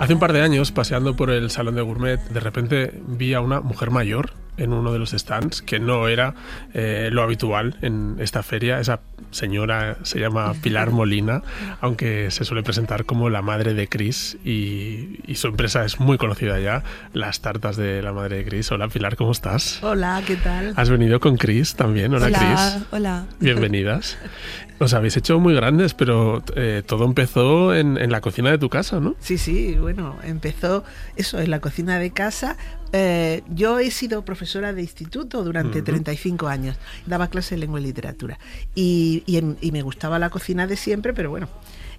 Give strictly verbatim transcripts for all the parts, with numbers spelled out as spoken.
Hace un par de años, paseando por el Salón de Gourmet, de repente vi a una mujer mayor en uno de los stands, que no era eh, lo habitual en esta feria. Esa señora se llama Pilar Molina, aunque se suele presentar como la madre de Chris, y, y su empresa es muy conocida ya, las tartas de la madre de Chris. Hola Pilar, ¿cómo estás? Hola, ¿qué tal? ¿Has venido con Chris también? Hola, hola Chris. Hola. Bienvenidas. Os habéis hecho muy grandes, pero eh, todo empezó en, en la cocina de tu casa, ¿no? Sí, sí, bueno, empezó eso, en la cocina de casa. Eh, yo he sido profesora de instituto durante uh-huh. treinta y cinco años, daba clases de lengua y literatura, y, y, y me gustaba la cocina de siempre, pero bueno,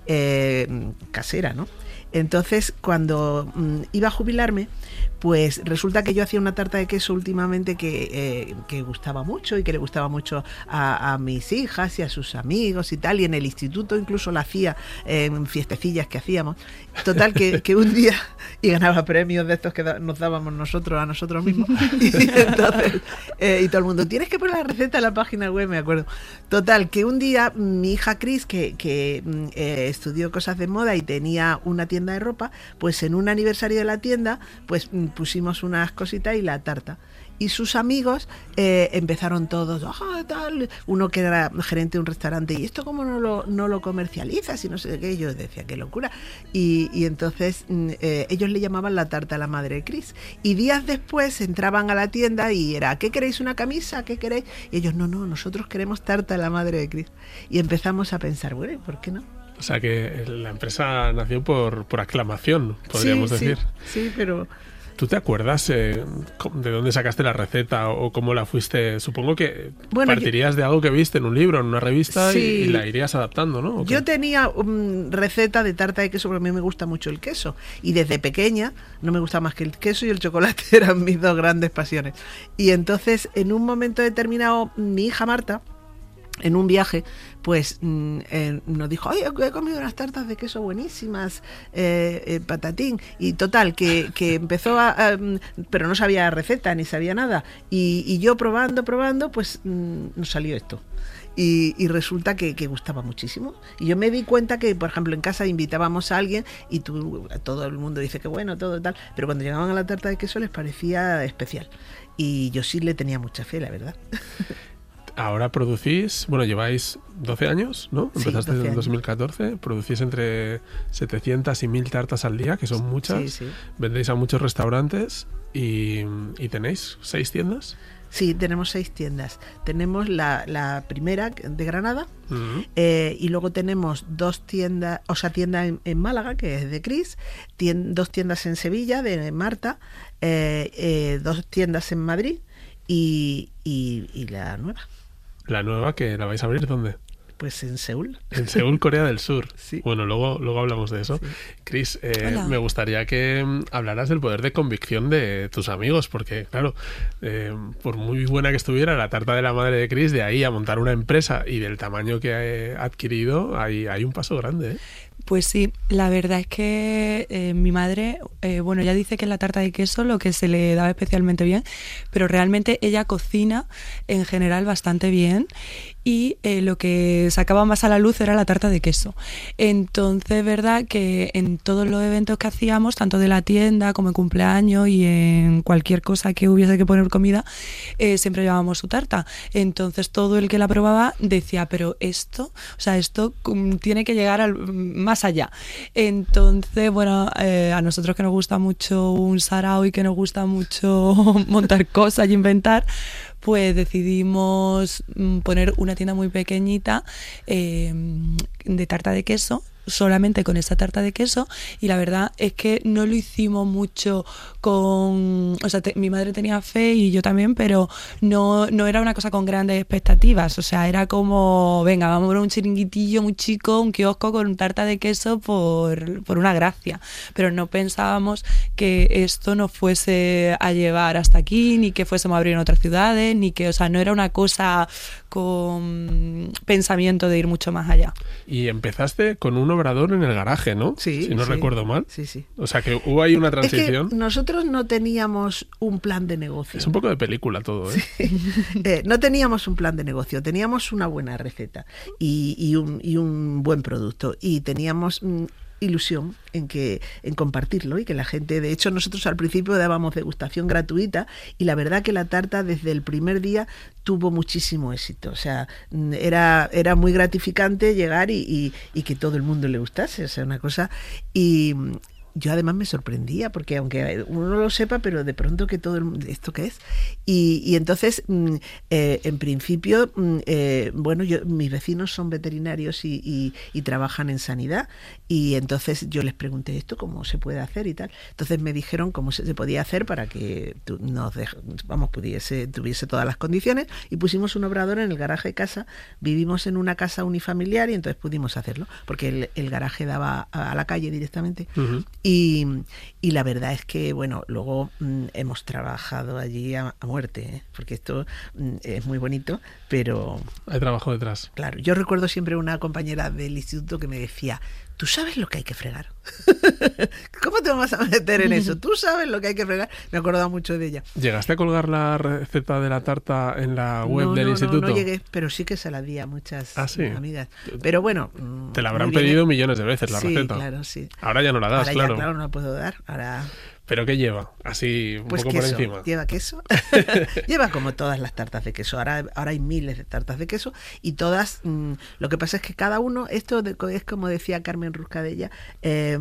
eh, casera, ¿no? Entonces, cuando mm, iba a jubilarme, pues resulta que yo hacía una tarta de queso últimamente que, eh, que gustaba mucho y que le gustaba mucho a, a mis hijas y a sus amigos y tal, y en el instituto incluso la hacía eh, en fiestecillas que hacíamos. Total, que, que un día, y ganaba premios de estos que da, nos dábamos nosotros a nosotros mismos, y entonces, eh, y todo el mundo, tienes que poner la receta en la página web, me acuerdo. Total, que un día mi hija Chris, que, que eh, estudió cosas de moda y tenía una tienda de ropa, pues en un aniversario de la tienda, pues pusimos unas cositas y la tarta. Y sus amigos eh, empezaron todos, ah, tal, uno que era gerente de un restaurante, ¿y esto cómo no lo, no lo comercializas? Y no sé qué, yo decía, qué locura. Y, y entonces eh, ellos le llamaban la tarta a la madre de Chris. Y días después entraban a la tienda y era, ¿qué queréis, una camisa? ¿Qué queréis? Y ellos, no, no, nosotros queremos tarta a la madre de Chris. Y empezamos a pensar, bueno, ¿por qué no? O sea que la empresa nació por, por aclamación, podríamos sí, decir. Sí, sí, pero... ¿Tú te acuerdas eh, de dónde sacaste la receta o cómo la fuiste? Supongo que bueno, partirías yo, de algo que viste en un libro, en una revista, sí, y, y la irías adaptando, ¿no? Yo tenía um, receta de tarta de queso, porque a mí me gusta mucho el queso. Y desde pequeña no me gusta más que el queso y el chocolate, eran mis dos grandes pasiones. Y entonces, en un momento determinado, mi hija Marta, en un viaje, pues eh, nos dijo, ay, he comido unas tartas de queso buenísimas, eh, eh, patatín, y total, que, que empezó a, a, pero no sabía receta, ni sabía nada, y, y yo probando, probando, pues mm, nos salió esto. Y, y resulta que, que gustaba muchísimo. Y yo me di cuenta que, por ejemplo, en casa invitábamos a alguien y tú, todo el mundo dice que bueno, todo tal, pero cuando llegaban a la tarta de queso les parecía especial. Y yo sí le tenía mucha fe, la verdad. Ahora producís, bueno, lleváis doce años, ¿no? Sí, empezaste doce en años. dos mil catorce, producís entre setecientas y mil tartas al día, que son muchas, sí, sí. Vendéis a muchos restaurantes y, y tenéis seis tiendas. Sí, tenemos seis tiendas. Tenemos la, la primera de Granada, uh-huh. eh, y luego tenemos dos tiendas, o sea, tienda en, en Málaga, que es de Chris, tien, dos tiendas en Sevilla, de Marta, eh, eh, dos tiendas en Madrid y, y, y la nueva. ¿La nueva que la vais a abrir dónde? Pues en Seúl. En Seúl, Corea del Sur. Sí. Bueno, luego, luego hablamos de eso. Sí. Chris, eh, me gustaría que hablaras del poder de convicción de tus amigos, porque, claro, eh, por muy buena que estuviera la tarta de la madre de Chris, de ahí a montar una empresa y del tamaño que ha adquirido, hay, hay un paso grande, ¿eh? Pues sí, la verdad es que eh, mi madre, eh, bueno, ella dice que es la tarta de queso lo que se le daba especialmente bien, pero realmente ella cocina en general bastante bien y eh, lo que sacaba más a la luz era la tarta de queso. Entonces, verdad que en todos los eventos que hacíamos, tanto de la tienda como en cumpleaños y en cualquier cosa que hubiese que poner comida, eh, siempre llevábamos su tarta. Entonces, todo el que la probaba decía, pero esto, o sea, esto um, tiene que llegar al más allá. Entonces, bueno, eh, a nosotros que nos gusta mucho un sarao y que nos gusta mucho montar cosas y inventar, pues decidimos poner una tienda muy pequeñita eh, de tarta de queso, solamente con esa tarta de queso, y la verdad es que no lo hicimos mucho con... O sea, te, mi madre tenía fe y yo también, pero no, no era una cosa con grandes expectativas, o sea, era como, venga, vamos a poner un chiringuitillo muy chico, un kiosco con tarta de queso por, por una gracia, pero no pensábamos que esto nos fuese a llevar hasta aquí, ni que fuésemos a abrir en otras ciudades, ni que, o sea, no era una cosa con pensamiento de ir mucho más allá. Y empezaste con un obrador en el garaje, ¿no? Sí. Si no sí, recuerdo mal. Sí, sí. O sea, que hubo ahí una transición. Es que nosotros no teníamos un plan de negocio. Es un poco de película todo, ¿eh? Sí. eh no teníamos un plan de negocio, teníamos una buena receta y, y, un, y un buen producto. Y teníamos... ilusión en que en compartirlo y que la gente, de hecho nosotros al principio dábamos degustación gratuita y la verdad que la tarta desde el primer día tuvo muchísimo éxito, o sea, era, era muy gratificante llegar y, y, y que todo el mundo le gustase, o sea, una cosa. Y yo además me sorprendía, porque aunque uno no lo sepa, pero de pronto que todo el mundo, ¿esto qué es? Y, y entonces, eh, en principio, eh, bueno, yo, mis vecinos son veterinarios y, y, y trabajan en sanidad, y entonces yo les pregunté esto, ¿cómo se puede hacer y tal? Entonces me dijeron cómo se, se podía hacer para que tu, nos dej, vamos, pudiese, tuviese todas las condiciones, y pusimos un obrador en el garaje de casa. Vivimos en una casa unifamiliar y entonces pudimos hacerlo, porque el, el garaje daba a, a la calle directamente. Uh-huh. Y, y la verdad es que, bueno, luego mmm, hemos trabajado allí a, a muerte, ¿eh? Porque esto mmm, es muy bonito, pero... Hay trabajo detrás. Claro, yo recuerdo siempre una compañera del instituto que me decía, ¿tú sabes lo que hay que fregar? ¿Cómo te vas a meter en eso? ¿Tú sabes lo que hay que fregar? Me acordaba mucho de ella. ¿Llegaste a colgar la receta de la tarta en la web no, del no, instituto? No, no llegué, pero sí que se la di a muchas ¿Ah, sí? amigas. Pero bueno... Te la habrán pedido millones de veces la sí, receta. Claro, sí. Ahora ya no la das, Ahora claro. Ya, claro, no la puedo dar. Ahora... ¿Pero qué lleva? Así, un pues poco queso, por encima. Lleva queso. Lleva como todas las tartas de queso. Ahora, ahora hay miles de tartas de queso y todas... Mmm, lo que pasa es que cada uno... Esto de, es como decía Carmen Ruscadella, eh,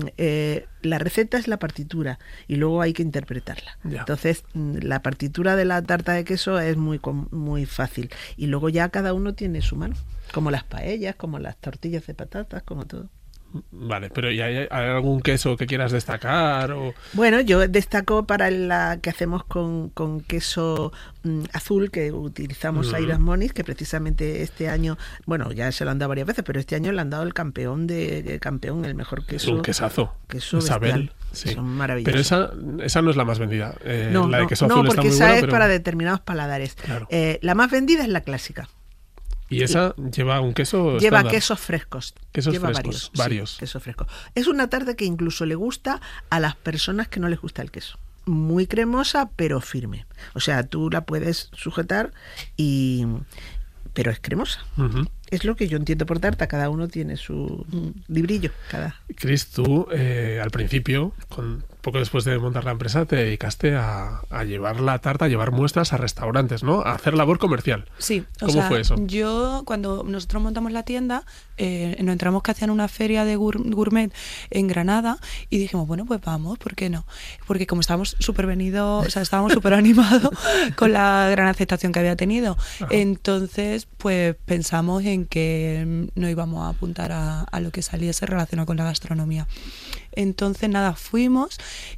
eh, la receta es la partitura y luego hay que interpretarla. Ya. Entonces, la partitura de la tarta de queso es muy, muy fácil. Y luego ya cada uno tiene su mano. Como las paellas, como las tortillas de patatas, como todo. Vale, pero ¿y hay, hay algún queso que quieras destacar? O... Bueno, yo destaco para la que hacemos con, con queso mm, azul, que utilizamos mm. Airas Moniz, que precisamente este año, bueno, ya se lo han dado varias veces, pero este año le han dado el campeón de, de campeón, el mejor queso. Es un quesazo. Queso Isabel, sí. Son maravillosos. Pero esa, esa no es la más vendida. Eh, no, la de no, queso no, azul porque está muy esa buena, es pero... para determinados paladares. Claro. Eh, la más vendida es la clásica. ¿Y esa y lleva un queso Lleva estándar? quesos frescos. Quesos lleva frescos, varios. varios. Sí, queso fresco. Es una tarta que incluso le gusta a las personas que no les gusta el queso. Muy cremosa, pero firme. O sea, tú la puedes sujetar y... pero es cremosa. Uh-huh. Es lo que yo entiendo por tarta. Cada uno tiene su librillo. Cada... Cris, tú eh, al principio, con, poco después de montar la empresa, te dedicaste a, a llevar la tarta, a llevar muestras a restaurantes, ¿no? A hacer labor comercial. Sí. ¿Cómo o sea, fue eso? Yo, cuando nosotros montamos la tienda, eh, nos enteramos que hacían una feria de gourmet en Granada y dijimos, bueno, pues vamos, ¿por qué no? Porque como estábamos súper venidos, o sea, estábamos súper animados con la gran aceptación que había tenido. Ajá. Entonces, pues pensamos en que no íbamos a apuntar a, a lo que saliese relacionado con la gastronomía. Entonces, nada, fuimos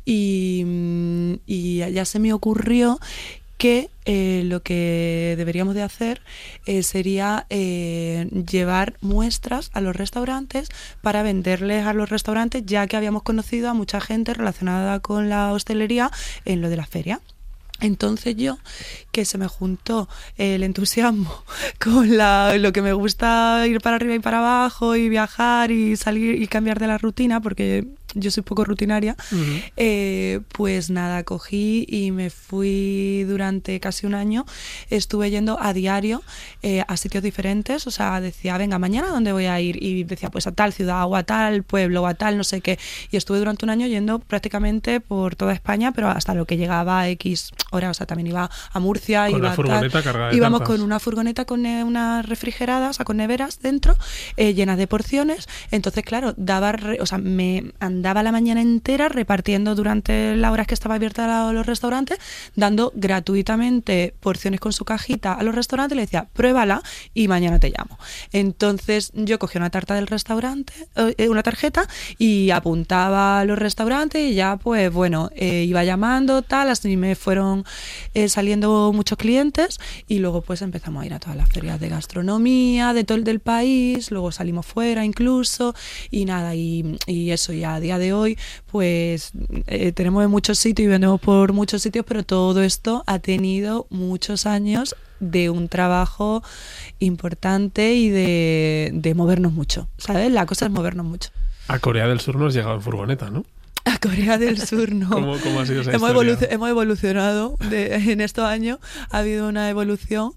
y, y ya se me ocurrió que eh, lo que deberíamos de hacer eh, sería eh, llevar muestras a los restaurantes para venderles a los restaurantes, ya que habíamos conocido a mucha gente relacionada con la hostelería en lo de la feria. Entonces yo, que se me juntó el entusiasmo con la, lo que me gusta ir para arriba y para abajo y viajar y salir y cambiar de la rutina, porque yo soy poco rutinaria, uh-huh. eh, pues nada, cogí y me fui durante casi un año, estuve yendo a diario eh, a sitios diferentes, o sea, decía, venga, mañana ¿a dónde voy a ir? Y decía, pues a tal ciudad, o a tal pueblo, o a tal no sé qué, y estuve durante un año yendo prácticamente por toda España, pero hasta lo que llegaba a X hora, o sea, también iba a Murcia, con iba la furgoneta a tal, cargada de íbamos tartas. Con una furgoneta con eh, unas refrigeradas, o sea, con neveras dentro, eh, llenas de porciones, entonces claro, daba, re, o sea, me andaba la mañana entera repartiendo durante las horas que estaba abierta los restaurantes, dando gratuitamente porciones con su cajita a los restaurantes, y le decía, pruébala y mañana te llamo. Entonces yo cogí una tarta del restaurante, eh, una tarjeta, y apuntaba a los restaurantes y ya pues bueno, eh, iba llamando, tal, así me fueron eh, saliendo muchos clientes y luego pues empezamos a ir a todas las ferias de gastronomía de todo el del país, luego salimos fuera incluso y nada, y, y eso, ya a día de hoy pues eh, tenemos en muchos sitios y vendemos por muchos sitios, pero todo esto ha tenido muchos años de un trabajo importante y de, de movernos mucho, ¿sabes? La cosa es movernos mucho. A Corea del Sur no has llegado en furgoneta, ¿no? a Corea del Sur no. ¿Cómo, cómo ha sido esa hemos, historia? evoluc- hemos evolucionado de, en estos años, ha habido una evolución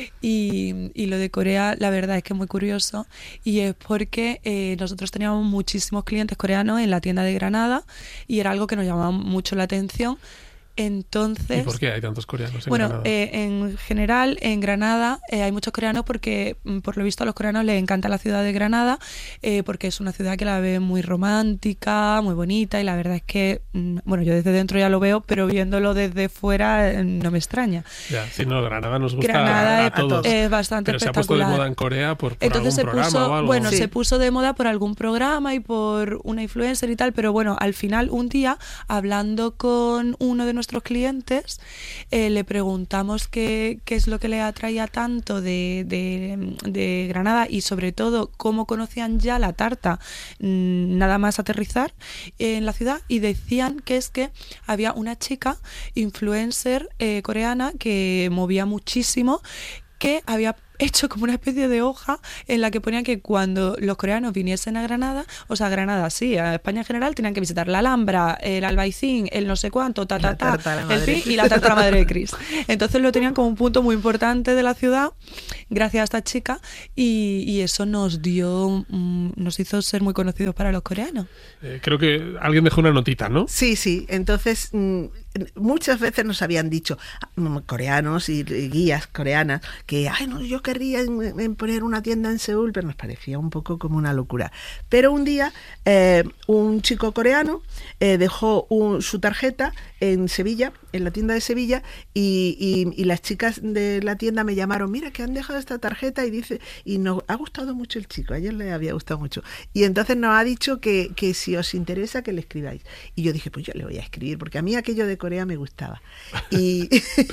y, y lo de Corea la verdad es que es muy curioso y es porque eh, nosotros teníamos muchísimos clientes coreanos en la tienda de Granada y era algo que nos llamaba mucho la atención. Entonces, ¿Y por qué hay tantos coreanos en bueno, Granada? eh, en general en Granada eh, hay muchos coreanos porque mm, por lo visto a los coreanos les encanta la ciudad de Granada eh, porque es una ciudad que la ve muy romántica, muy bonita y la verdad es que, mm, bueno, yo desde dentro ya lo veo, pero viéndolo desde fuera eh, no me extraña. Ya, sí, no, Granada nos gusta Granada a, a es, todos. es bastante Pero se ha puesto espectacular. de moda en Corea por, por Entonces se algún programa puso, o algo. bueno, Sí. se puso de moda por algún programa y por una influencer y tal, pero bueno, al final un día hablando con uno de nuestros clientes eh, le preguntamos qué, qué es lo que le atraía tanto de, de, de Granada y sobre todo cómo conocían ya la tarta mmm, nada más aterrizar en la ciudad y decían que es que había una chica influencer eh, coreana que movía muchísimo que había hecho como una especie de hoja en la que ponía que cuando los coreanos viniesen a Granada, o sea, a Granada sí, a España en general, tenían que visitar la Alhambra, el Albaicín, el no sé cuánto, ta, ta, ta, el fin y la tarta de la Madre de Cris. Entonces lo tenían como un punto muy importante de la ciudad, gracias a esta chica, y, y eso nos dio, mm, nos hizo ser muy conocidos para los coreanos. Eh, creo que alguien dejó una notita, ¿no? Sí, sí. Entonces, mm, muchas veces nos habían dicho mm, coreanos y, y guías coreanas que, ay, no, yo querría en, en poner una tienda en Seúl, pero nos parecía un poco como una locura. Pero un día, eh, un chico coreano eh, dejó un, su tarjeta en Sevilla, en la tienda de Sevilla, y, y, y las chicas de la tienda me llamaron, mira que han dejado esta tarjeta y dice, y nos ha gustado mucho el chico, a ellos les había gustado mucho. Y entonces nos ha dicho que, que si os interesa que le escribáis. Y yo dije, pues yo le voy a escribir, porque a mí aquello de Corea me gustaba. Y,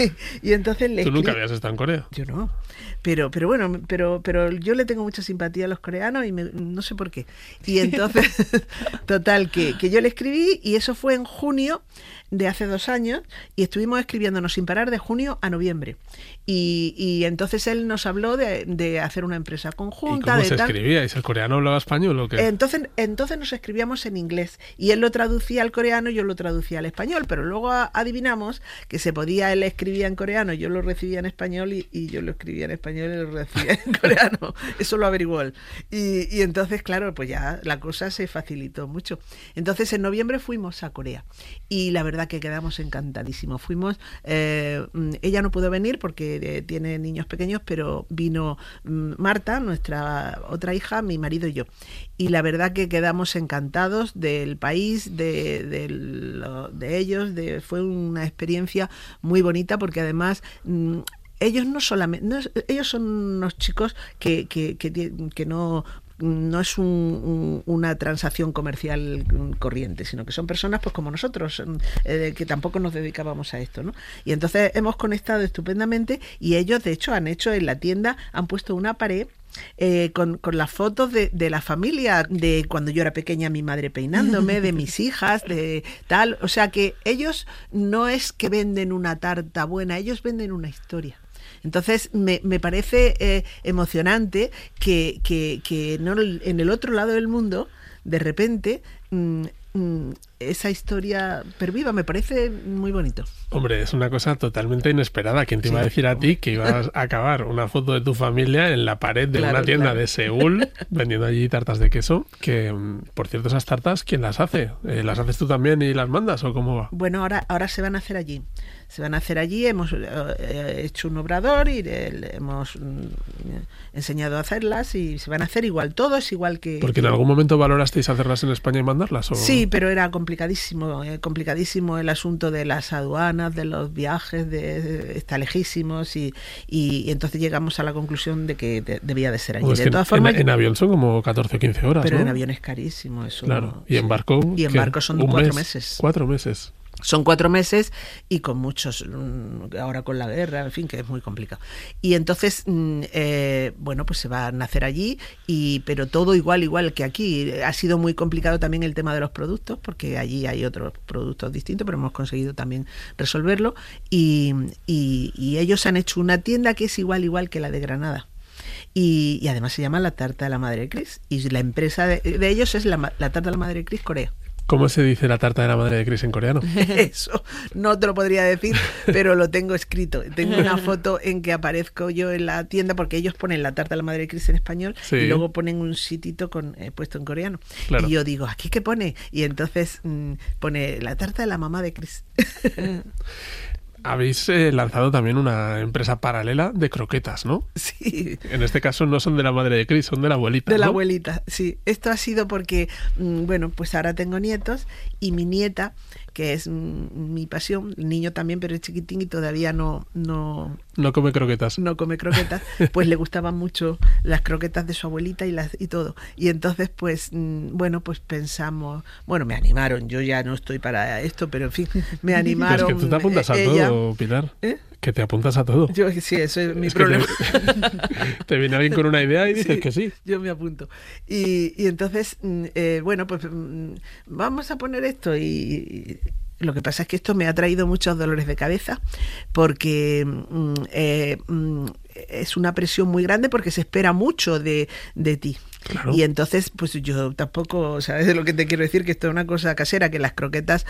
y entonces le ¿Tú nunca escribí. habías estado en Corea? Yo no. Pero, pero bueno, pero, pero yo le tengo mucha simpatía a los coreanos y me, no sé por qué. Y entonces, total, que, que yo le escribí y eso fue en junio de hace dos años y estuvimos escribiéndonos sin parar de junio a noviembre. Y, y entonces él nos habló de, de hacer una empresa conjunta. ¿Y cómo de se tal. escribíais? ¿El coreano hablaba español o qué? Entonces, entonces nos escribíamos en inglés y él lo traducía al coreano y yo lo traducía al español, pero luego a, adivinamos que se podía, él escribía en coreano, yo lo recibía en español y, y yo lo escribía en español y lo recibía en coreano. Eso lo averiguó él. Y, y entonces, claro, pues ya la cosa se facilitó mucho. Entonces, en noviembre fuimos a Corea y la verdad que quedamos encantadísimos. Fuimos, eh, ella no pudo venir porque eh, tiene niños pequeños, pero vino mm, Marta, nuestra otra hija, mi marido y yo. Y la verdad que quedamos encantados del país, de, de, lo, de ellos, de, fue una experiencia muy bonita porque además mm, ellos no solamente, no, ellos son unos chicos que, que, que, que no... no es un, un, una transacción comercial corriente, sino que son personas pues como nosotros, eh, que tampoco nos dedicábamos a esto, ¿no? Y entonces hemos conectado estupendamente y ellos de hecho han hecho en la tienda, han puesto una pared Eh, con, con las fotos de, de la familia, de cuando yo era pequeña, mi madre peinándome, de mis hijas, de tal, o sea que ellos no es que venden una tarta buena, ellos venden una historia. Entonces me, me parece eh, emocionante que, que, que no, en el otro lado del mundo de repente mmm, mmm, esa historia perviva, me parece muy bonito. Hombre, es una cosa totalmente inesperada. ¿Quién te iba sí. a decir a ti que ibas a acabar una foto de tu familia en la pared de claro, una tienda claro. de Seúl vendiendo allí tartas de queso? Que, por cierto, esas tartas, ¿quién las hace? Eh, ¿Las haces tú también y las mandas o cómo va? Bueno, ahora, ahora se van a hacer allí. Se van a hacer allí, hemos eh, hecho un obrador y le hemos mm, enseñado a hacerlas y se van a hacer igual, todo es igual que... ¿Porque en algún momento valorasteis hacerlas en España y mandarlas? ¿O? Sí, pero era complicadísimo, eh, complicadísimo el asunto de las aduanas, de los viajes, de, de, está lejísimos y, y, y entonces llegamos a la conclusión de que de, debía de ser allí. Pues de que todas en, formas, en, en avión son como catorce o quince horas, pero ¿no? en avión es carísimo eso. Claro, y sí. en barco... Y en ¿qué? barco son ¿Un cuatro mes? meses. Cuatro meses. Son cuatro meses y con muchos, ahora con la guerra, en fin, que es muy complicado. Y entonces, eh, bueno, pues se va a nacer allí, y pero todo igual, igual que aquí. Ha sido muy complicado también el tema de los productos, porque allí hay otros productos distintos, pero hemos conseguido también resolverlo. Y, y, y ellos han hecho una tienda que es igual, igual que la de Granada. Y, y además se llama la Tarta de la Madre de Cris. Y la empresa de, de ellos es la, la Tarta de la Madre de Cris Corea. ¿Cómo se dice la tarta de la madre de Chris en coreano? Eso no te lo podría decir, pero lo tengo escrito. Tengo una foto en que aparezco yo en la tienda, porque ellos ponen la tarta de la madre de Chris en español, sí, y luego ponen un sitito con, eh, puesto en coreano. Claro. Y yo digo, ¿aquí qué pone? Y entonces mmm, pone la tarta de la mamá de Chris. Habéis eh, lanzado también una empresa paralela de croquetas, ¿no? Sí. En este caso no son de la madre de Chris, son de la abuelita, De la ¿no? abuelita, sí. Esto ha sido porque, mmm, bueno, pues ahora tengo nietos y mi nieta, que es mmm, mi pasión, el niño también, pero es chiquitín y todavía no... No, no come croquetas. No come croquetas, pues le gustaban mucho las croquetas de su abuelita y, las, y todo. Y entonces, pues, mmm, bueno, pues pensamos... Bueno, me animaron, yo ya no estoy para esto, pero en fin, me animaron. Pero es que tú te apuntas a ella, todo, Pilar. ¿Eh? Que te apuntas a todo. Yo sí, eso es mi es problema. Te, te viene alguien con una idea y dices sí, que sí. Yo me apunto. Y, y entonces, eh, bueno, pues vamos a poner esto y... Lo que pasa es que esto me ha traído muchos dolores de cabeza porque eh, es una presión muy grande porque se espera mucho de, de ti. Claro. Y entonces, pues yo tampoco, ¿sabes de lo que te quiero decir? Que esto es una cosa casera, que las croquetas,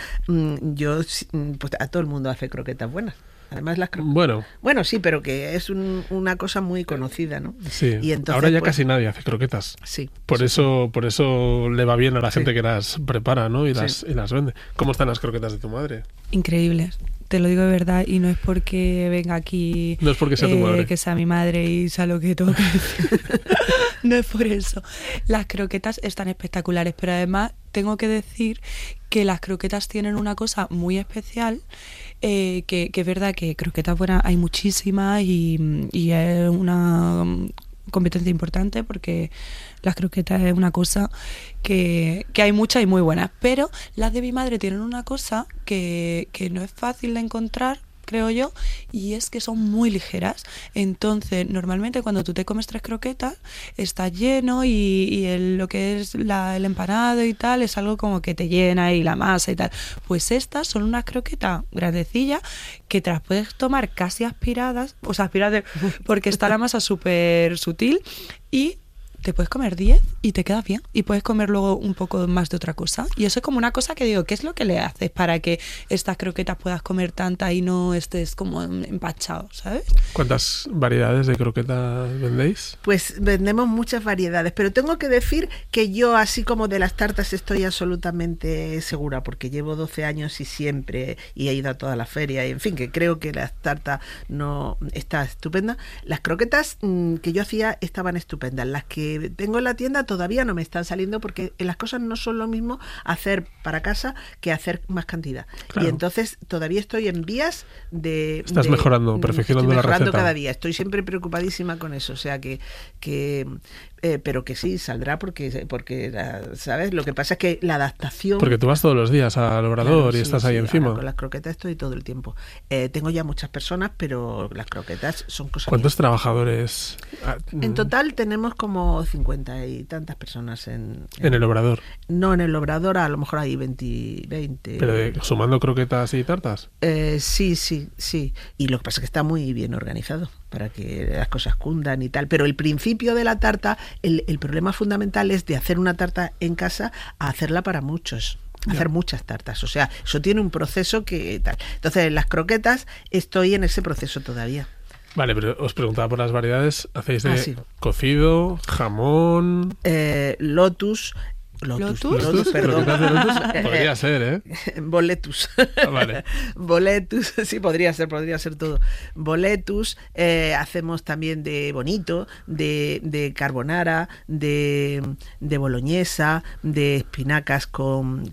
yo, pues a todo el mundo hace croquetas buenas. Además las croquetas. Bueno. Bueno, sí, pero que es un, una cosa muy conocida, ¿no? Sí. Y entonces, ahora ya pues, casi nadie hace croquetas. Sí. Por sí, eso, sí. por eso le va bien a la gente sí. que las prepara, ¿no? Y las, sí. y las vende. ¿Cómo están las croquetas de tu madre? Increíbles. Te lo digo de verdad, y no es porque venga aquí... No es porque sea tu eh, madre. Que sea mi madre y sea lo que tengo que decir. No es por eso. Las croquetas están espectaculares, pero además tengo que decir que las croquetas tienen una cosa muy especial, eh, que, que es verdad que croquetas buenas hay muchísimas y, y es una competencia importante porque las croquetas es una cosa que, que hay muchas y muy buenas, pero las de mi madre tienen una cosa que, que no es fácil de encontrar, creo yo, y es que son muy ligeras. Entonces, normalmente cuando tú te comes tres croquetas, está lleno y, y el, lo que es la, el empanado y tal, es algo como que te llena y la masa y tal. Pues estas son unas croquetas grandecillas que te las puedes tomar casi aspiradas, o sea, aspiradas porque está la masa súper sutil y te puedes comer diez y te quedas bien. Y puedes comer luego un poco más de otra cosa. Y eso es como una cosa que digo, ¿qué es lo que le haces para que estas croquetas puedas comer tanta y no estés como empachado, ¿sabes? ¿Cuántas variedades de croquetas vendéis? Pues vendemos muchas variedades, pero tengo que decir que yo, así como de las tartas, estoy absolutamente segura, porque llevo doce años y siempre, y he ido a toda la feria, y en fin, que creo que las tartas no está estupenda. Las croquetas mmm, que yo hacía estaban estupendas. Las que tengo en la tienda todavía no me están saliendo porque las cosas no son lo mismo hacer para casa que hacer más cantidad. Claro. Y entonces todavía estoy en vías de... Estás de, mejorando, perfeccionando estoy la mejorando receta. cada día. Estoy siempre preocupadísima con eso. O sea que... que eh, pero que sí, saldrá porque, porque ¿sabes? Lo que pasa es que la adaptación... Porque tú vas todos los días al obrador claro, y sí, estás ahí sí, encima. Con las croquetas estoy todo el tiempo. Eh, tengo ya muchas personas, pero las croquetas son cosas... ¿Cuántos bien. trabajadores? En total tenemos como cincuenta y tantas personas en, en... ¿En el obrador? No, en el obrador a lo mejor hay veinte... veinte ¿Pero de, sumando croquetas y tartas? Eh, sí, sí, sí. Y lo que pasa es que está muy bien organizado para que las cosas cundan y tal. Pero el principio de la tarta, el, el problema fundamental es de hacer una tarta en casa a hacerla para muchos. Hacer yeah. muchas tartas. O sea, eso tiene un proceso que tal. Entonces, en las croquetas estoy en ese proceso todavía. Vale, pero os preguntaba por las variedades. ¿Hacéis de ah, sí. cocido, jamón? Eh, lotus... Lotus, ¿Lotus? Lotus, ¿Lotus? perdón. De Lotus? Podría ser, ¿eh? Boletus. Ah, vale. Boletus, sí, podría ser, podría ser todo. Boletus, eh, hacemos también de bonito, de, de carbonara, de, de boloñesa, de espinacas con,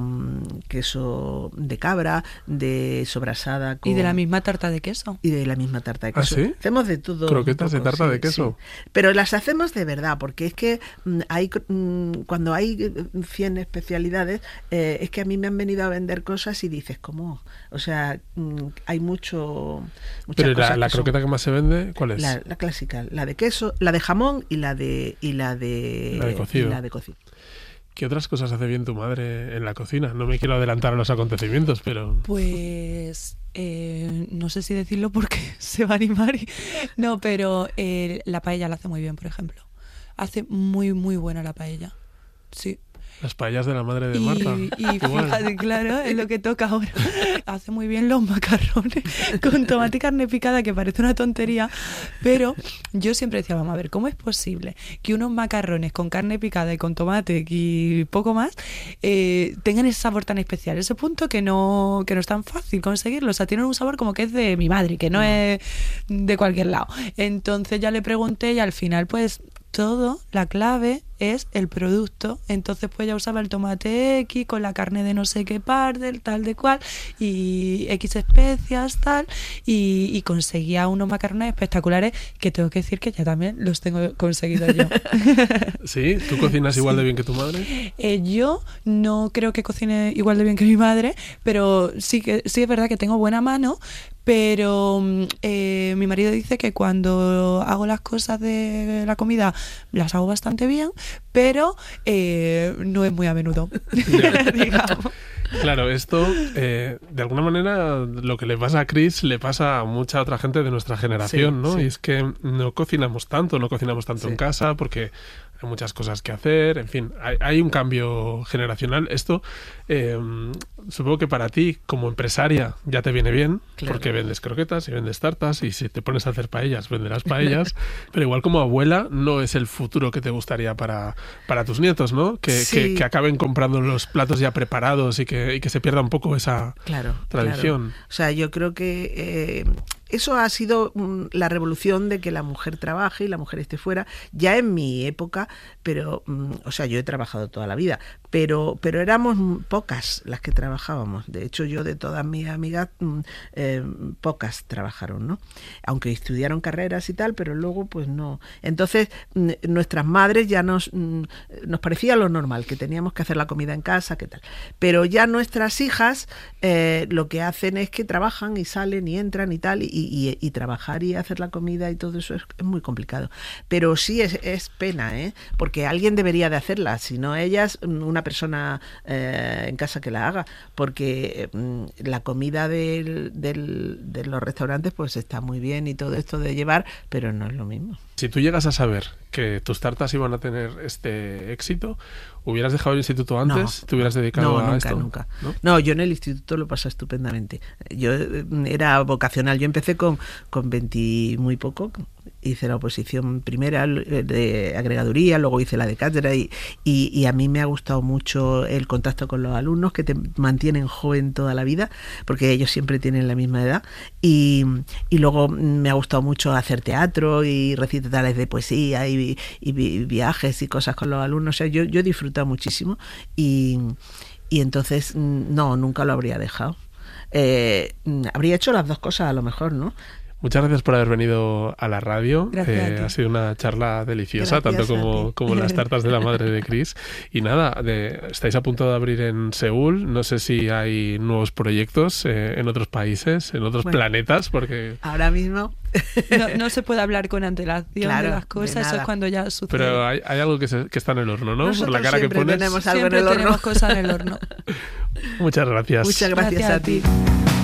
con queso de cabra, de sobrasada con... Y de la misma tarta de queso. Y de la misma tarta de queso. ¿Ah, sí? Hacemos de todo. ¿Croquetas poco, de tarta sí, de queso? Sí. Pero las hacemos de verdad, porque es que mm, hay mm, cuando hay cien especialidades, eh, es que a mí me han venido a vender cosas y dices, ¿cómo? O sea, mmm, hay mucho... Pero cosas la, la que croqueta son... que más se vende, ¿cuál es? La, la clásica, la de queso, la de jamón y la de y la de, la de cocido. Y la de cocido. ¿Qué otras cosas hace bien tu madre en la cocina? No me quiero adelantar a los acontecimientos, pero... Pues... Eh, no sé si decirlo porque se va a animar. Y... No, pero eh, la paella la hace muy bien, por ejemplo. Hace muy, muy buena la paella. Sí. Las paellas de la madre de y, Marta. Y fíjate, claro, es lo que toca ahora. Hace muy bien los macarrones con tomate y carne picada, que parece una tontería, pero yo siempre decía, vamos a ver, ¿cómo es posible que unos macarrones con carne picada y con tomate y poco más eh, tengan ese sabor tan especial? Ese punto que no, que no es tan fácil conseguirlo. O sea, tienen un sabor como que es de mi madre, que no es de cualquier lado. Entonces ya le pregunté y al final pues todo, la clave es el producto. Entonces pues ya usaba el tomate X con la carne de no sé qué parte, tal de cual, y X especias, tal, y, y conseguía unos macarrones espectaculares que tengo que decir que ya también los tengo conseguidos yo. ¿Sí? ¿Tú cocinas igual Sí. de bien que tu madre? Eh, yo no creo que cocine igual de bien que mi madre, pero sí que sí es verdad que tengo buena mano, pero eh, mi marido dice que cuando hago las cosas de la comida las hago bastante bien, pero eh, no es muy a menudo, digamos. Claro, esto, eh, de alguna manera, lo que le pasa a Chris le pasa a mucha otra gente de nuestra generación, Sí, ¿no? sí. Y es que no cocinamos tanto, no cocinamos tanto Sí. en casa porque hay muchas cosas que hacer, en fin, hay, hay un cambio generacional. Esto, eh, supongo que para ti, como empresaria, ya te viene bien, Claro. porque vendes croquetas y vendes tartas, y si te pones a hacer paellas, venderás paellas, pero igual como abuela no es el futuro que te gustaría para, para tus nietos, ¿no? Que, Sí. que, que acaben comprando los platos ya preparados y que, y que se pierda un poco esa Claro, tradición. claro. O sea, yo creo que eh, eso ha sido mm, la revolución de que la mujer trabaje y la mujer esté fuera, ya en mi época, pero, mm, o sea, yo he trabajado toda la vida, pero, pero éramos mm, pocas las que trabajábamos. De hecho, yo de todas mis amigas, mm, eh, pocas trabajaron, ¿no? Aunque estudiaron carreras y tal, pero luego, pues no. Entonces, mm, nuestras madres ya nos, mm, nos parecía lo normal, que teníamos que hacer la comida en casa, qué tal. Pero ya nuestras hijas eh, lo que hacen es que trabajan y salen y entran y tal, y, y, y trabajar y hacer la comida y todo eso es, es muy complicado. Pero sí es, es pena, ¿eh? Porque alguien debería de hacerla, si no ellas, una persona eh, en casa que la haga, porque eh, la comida del, del, de los restaurantes pues está muy bien y todo esto de llevar, pero no es lo mismo. Si tú llegas a saber que tus tartas iban a tener este éxito, ¿hubieras dejado el instituto antes? No, ¿Te hubieras dedicado no, a nunca, esto? Nunca, ¿No? no, yo en el instituto lo pasé estupendamente. Yo eh, era vocacional. Yo empecé con, con veinte muy poco. Hice la oposición primera de agregaduría, luego hice la de cátedra y, y, y a mí me ha gustado mucho el contacto con los alumnos, que te mantienen joven toda la vida, porque ellos siempre tienen la misma edad. Y, y luego me ha gustado mucho hacer teatro y recitales de poesía y, y, y viajes y cosas con los alumnos. O sea, yo, yo he disfrutado muchísimo y, y entonces no, nunca lo habría dejado. Eh, habría hecho las dos cosas a lo mejor, ¿no? Muchas gracias por haber venido a la radio. Gracias Eh, a ti. ha sido una charla deliciosa, Gracias tanto a como, ti. como las tartas de la madre de Chris. Y nada, de, estáis a punto de abrir en Seúl. No sé si hay nuevos proyectos eh, en otros países, en otros Bueno. planetas, porque... Ahora mismo... No, no se puede hablar con antelación Claro, de las de cosas, eso nada. es cuando ya sucede. Pero hay, hay algo que, se, que está en el horno, ¿no? Nosotros Por la cara que siempre pones. tenemos algo Siempre en el horno. tenemos cosas en el horno. Muchas gracias. Muchas gracias, Gracias a a ti. ti.